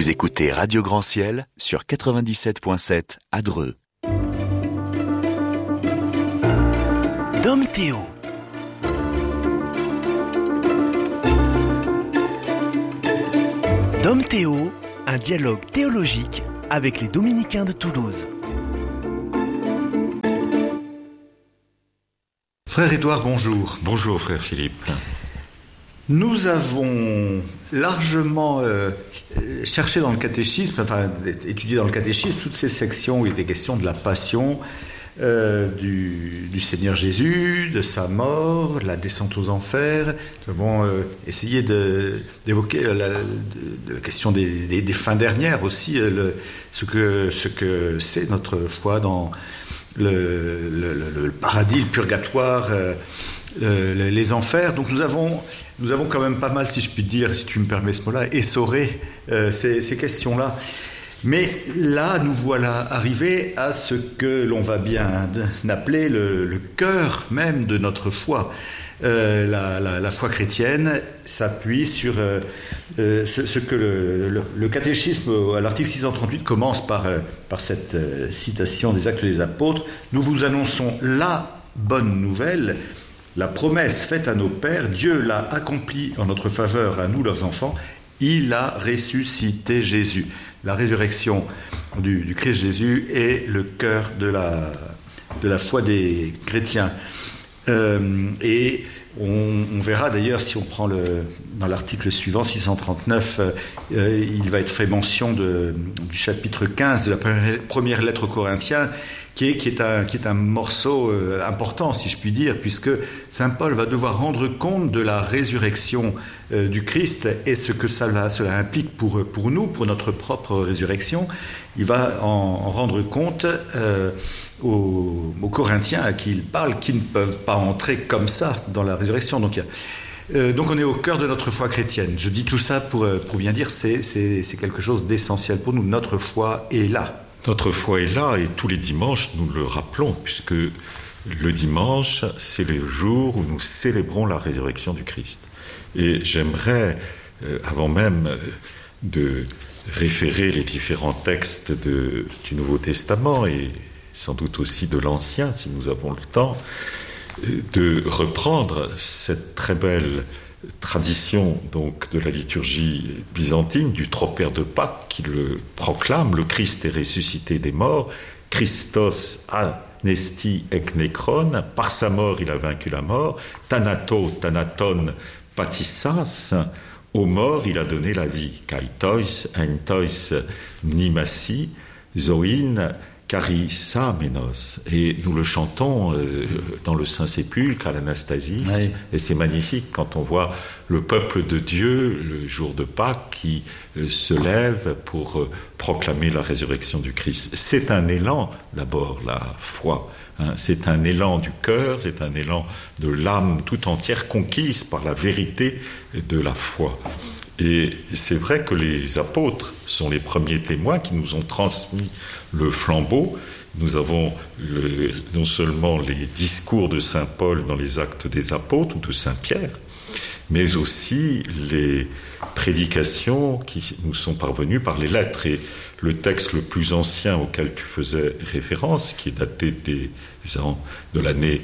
Vous écoutez Radio Grand Ciel sur 97.7 à Dreux. Dom Théo. Dom Théo, un dialogue théologique avec les Dominicains de Toulouse. Frère Édouard, bonjour. Bonjour, frère Philippe. Nous avons largement cherché dans le catéchisme, étudié dans le catéchisme toutes ces sections où il était question de la passion du Seigneur Jésus, de sa mort, la descente aux enfers. Nous avons essayé d'évoquer la question des fins dernières aussi, ce que c'est notre foi dans le paradis, le purgatoire, les enfers. Donc nous avons quand même pas mal, si je puis dire, si tu me permets ce mot-là, essoré ces questions-là. Mais là, nous voilà arrivés à ce que l'on va bien appeler le cœur même de notre foi. La foi chrétienne s'appuie sur ce que le catéchisme, à l'article 638, commence par cette citation des Actes des Apôtres. Nous vous annonçons la bonne nouvelle, la promesse faite à nos pères, Dieu l'a accomplie en notre faveur à nous, leurs enfants. Il a ressuscité Jésus. La résurrection du Christ Jésus est le cœur de la foi des chrétiens. Et on verra d'ailleurs, si on prend dans l'article suivant, 639, il va être fait mention du chapitre 15 de la première lettre aux Corinthiens, qui est un morceau important, si je puis dire, puisque saint Paul va devoir rendre compte de la résurrection du Christ et ce que cela implique pour nous, pour notre propre résurrection. Il va en rendre compte aux Corinthiens à qui il parle, qui ne peuvent pas entrer comme ça dans la résurrection. Donc on est au cœur de notre foi chrétienne. Je dis tout ça pour bien dire, c'est quelque chose d'essentiel pour nous. Notre foi est là. Notre foi est là et tous les dimanches, nous le rappelons, puisque le dimanche, c'est le jour où nous célébrons la résurrection du Christ. Et j'aimerais, avant même de référer les différents textes du Nouveau Testament et sans doute aussi de l'Ancien, si nous avons le temps, de reprendre cette très belle tradition donc de la liturgie byzantine, du tropère de Pâques, qui le proclame: le Christ est ressuscité des morts, Christos anesti ek nekron, par sa mort il a vaincu la mort, thanato thanaton patissas, aux morts il a donné la vie, kaitois entois mnimasi zoin Carissamenos. Et nous le chantons dans le Saint-Sépulcre, à l'Anastasis, oui. Et c'est magnifique quand on voit le peuple de Dieu, le jour de Pâques, qui se lève pour proclamer la résurrection du Christ. C'est un élan, d'abord, la foi. C'est un élan du cœur, c'est un élan de l'âme tout entière conquise par la vérité de la foi. Et c'est vrai que les apôtres sont les premiers témoins qui nous ont transmis le flambeau. Nous avons non seulement les discours de saint Paul dans les Actes des Apôtres ou de saint Pierre, mais aussi les prédications qui nous sont parvenues par les lettres. Et le texte le plus ancien auquel tu faisais référence, qui est daté de l'année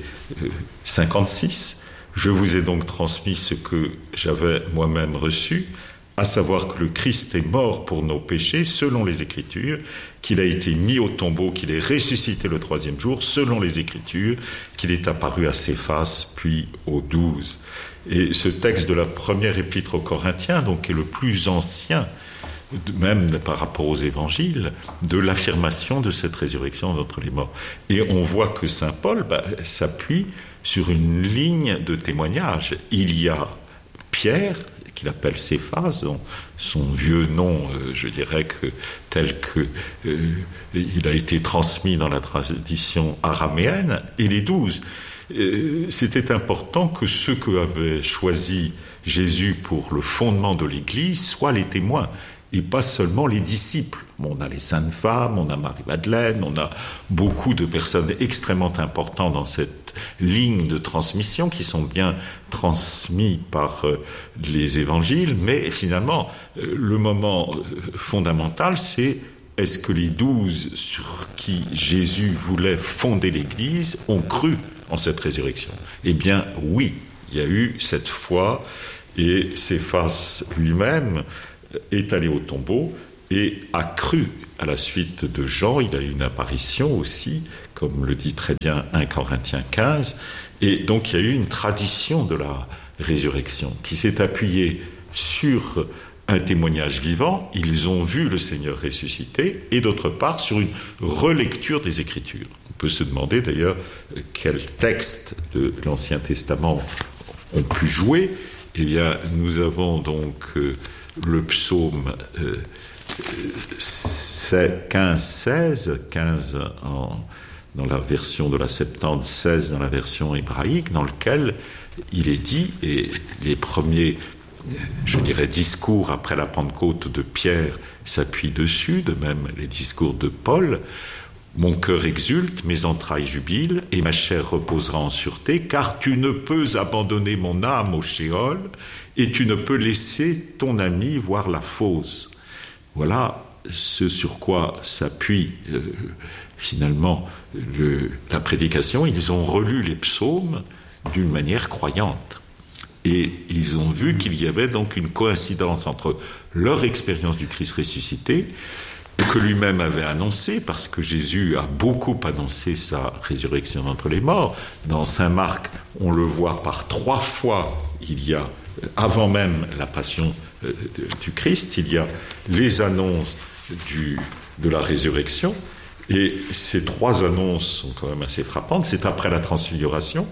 56, je vous ai donc transmis ce que j'avais moi-même reçu, à savoir que le Christ est mort pour nos péchés, selon les Écritures, qu'il a été mis au tombeau, qu'il est ressuscité le 3e jour, selon les Écritures, qu'il est apparu à Céphas, puis aux 12. Et ce texte de la première épître aux Corinthiens, donc, est le plus ancien, même par rapport aux évangiles, de l'affirmation de cette résurrection d'entre les morts. Et on voit que saint Paul s'appuie sur une ligne de témoignage. Il y a Pierre, qu'il appelle Céphas, son vieux nom, je dirais que tel que il a été transmis dans la tradition araméenne, et les 12. C'était important que ceux que avait choisi Jésus pour le fondement de l'Église soient les témoins. et pas seulement les disciples. Bon, on a les saintes femmes, on a Marie-Madeleine, on a beaucoup de personnes extrêmement importantes dans cette ligne de transmission qui sont bien transmis par les évangiles, mais finalement, le moment fondamental, c'est est-ce que les 12 sur qui Jésus voulait fonder l'Église ont cru en cette résurrection? Eh bien, oui, il y a eu cette foi, et Céphas lui-même est allé au tombeau et a cru à la suite de Jean. Il a eu une apparition aussi, comme le dit très bien 1 Corinthiens 15, et donc il y a eu une tradition de la résurrection qui s'est appuyée sur un témoignage vivant. Ils ont vu le Seigneur ressuscité, et d'autre part sur une relecture des Écritures. On peut se demander d'ailleurs quels textes de l'Ancien Testament ont pu jouer. Eh bien, nous avons donc le psaume 15-16, 15 dans la version de la Septante, 16 dans la version hébraïque, dans lequel il est dit, et les premiers, je dirais, discours après la Pentecôte de Pierre s'appuient dessus, de même les discours de Paul. Mon cœur exulte, mes entrailles jubilent, et ma chair reposera en sûreté, car tu ne peux abandonner mon âme au Sheol, et tu ne peux laisser ton ami voir la fosse. Voilà ce sur quoi s'appuie finalement la prédication. Ils ont relu les psaumes d'une manière croyante. Et ils ont vu qu'il y avait donc une coïncidence entre leur expérience du Christ ressuscité, que lui-même avait annoncé, parce que Jésus a beaucoup annoncé sa résurrection d'entre les morts. Dans Saint Marc, on le voit par 3 fois, il y a, avant même la passion du Christ, il y a les annonces de la résurrection, et ces 3 annonces sont quand même assez frappantes. C'est après la transfiguration.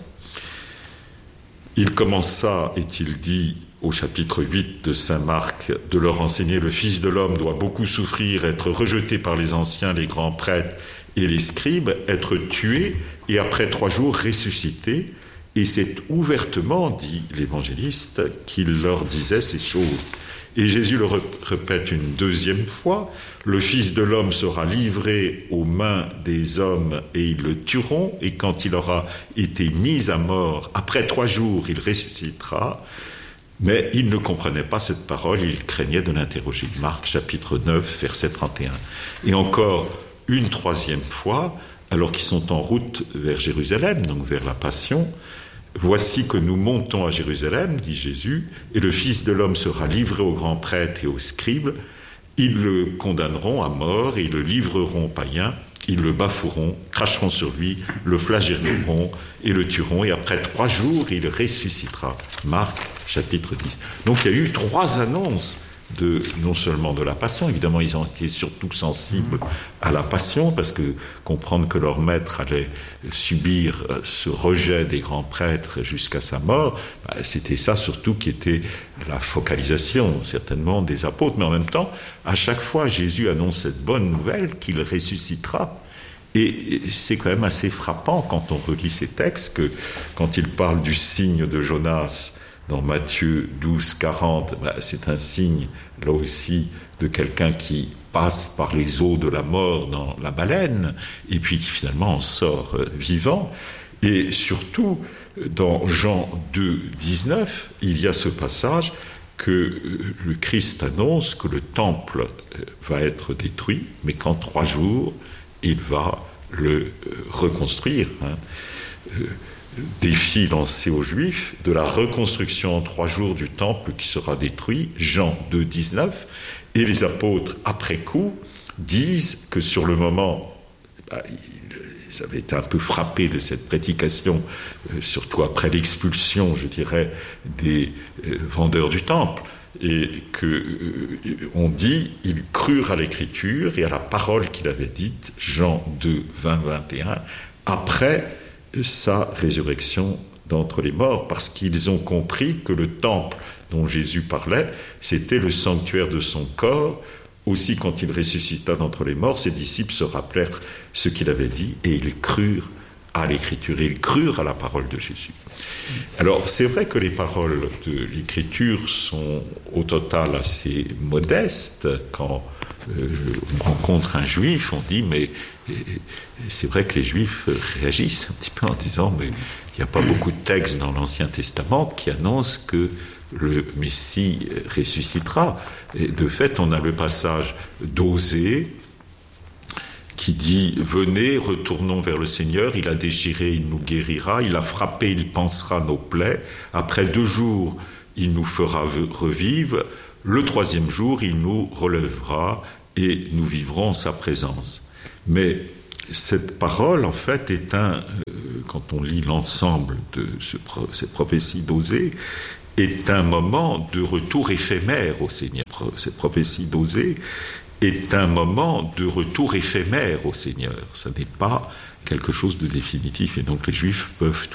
Il commença, est-il dit, au chapitre 8 de saint Marc, de leur enseigner: le Fils de l'homme doit beaucoup souffrir, être rejeté par les anciens, les grands prêtres et les scribes, être tué et après 3 jours ressuscité. Et c'est ouvertement, dit l'évangéliste, qu'il leur disait ces choses. Et Jésus le répète une 2e fois: le Fils de l'homme sera livré aux mains des hommes et ils le tueront, et quand il aura été mis à mort, après 3 jours, il ressuscitera. Mais il ne comprenait pas cette parole, il craignait de l'interroger. Marc chapitre 9, verset 31. Et encore une 3e fois, alors qu'ils sont en route vers Jérusalem, donc vers la Passion: voici que nous montons à Jérusalem, dit Jésus, et le Fils de l'homme sera livré aux grands prêtres et aux scribes. Ils le condamneront à mort et ils le livreront aux païens. Ils le bafoueront, cracheront sur lui, le flagelleront et le tueront. Et après 3 jours, il ressuscitera. Marc chapitre 10. Donc il y a eu 3 annonces non seulement de la passion, évidemment ils ont été surtout sensibles à la passion, parce que comprendre que leur maître allait subir ce rejet des grands prêtres jusqu'à sa mort, c'était ça surtout qui était la focalisation certainement des apôtres. Mais en même temps, à chaque fois Jésus annonce cette bonne nouvelle qu'il ressuscitera. Et c'est quand même assez frappant quand on relit ces textes, que quand il parle du signe de Jonas dans Matthieu 12, 40, c'est un signe, là aussi, de quelqu'un qui passe par les eaux de la mort dans la baleine, et puis qui finalement en sort vivant. Et surtout, dans Jean 2, 19, il y a ce passage que le Christ annonce que le temple va être détruit, mais qu'en 3 jours, il va le reconstruire. Défi lancé aux Juifs de la reconstruction en 3 jours du temple qui sera détruit, Jean 2, 19, et les apôtres, après coup, disent que sur le moment, ils avaient été un peu frappés de cette prédication, surtout après l'expulsion, je dirais, des vendeurs du temple, et qu'on dit, ils crurent à l'écriture et à la parole qu'il avait dite, Jean 2, 20, 21, après sa résurrection d'entre les morts, parce qu'ils ont compris que le temple dont Jésus parlait, c'était le sanctuaire de son corps. Aussi, quand il ressuscita d'entre les morts, ses disciples se rappelèrent ce qu'il avait dit et ils crurent à l'Écriture, et ils crurent à la parole de Jésus. Alors, c'est vrai que les paroles de l'Écriture sont au total assez modestes. Quand on rencontre un juif, on dit, mais c'est vrai que les juifs réagissent un petit peu en disant, mais il n'y a pas beaucoup de textes dans l'Ancien Testament qui annoncent que le Messie ressuscitera. Et de fait, on a le passage d'Osée qui dit « Venez, retournons vers le Seigneur, il a déchiré, il nous guérira, il a frappé, il pansera nos plaies, après 2 jours, il nous fera revivre, le 3e jour, il nous relèvera et nous vivrons en sa présence. » Mais cette parole, en fait, est quand on lit l'ensemble de cette prophétie d'Osée, est un moment de retour éphémère au Seigneur. Cette prophétie d'Osée est un moment de retour éphémère au Seigneur. Ça n'est pas quelque chose de définitif, et donc les Juifs peuvent